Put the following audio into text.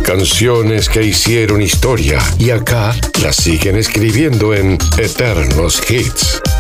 canciones que hicieron historia y acá las siguen escribiendo en Eternos Hits.